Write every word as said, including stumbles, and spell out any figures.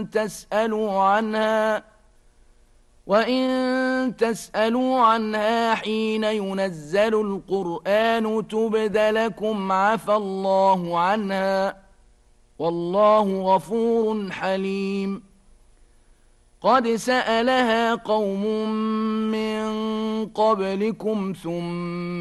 تسألوا عنها وإن تسألوا عنها حين ينزل القرآن تبد لكم عفى الله عنها والله غفور حليم قد سألها قوم من قبلكم ثم